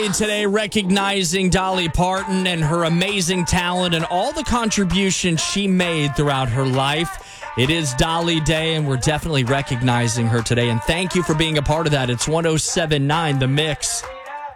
Day today, recognizing Dolly Parton and her amazing talent and all the contributions she made throughout her life. It is Dolly Day, and we're definitely recognizing her today. And thank you for being a part of that. It's 107.9 The Mix.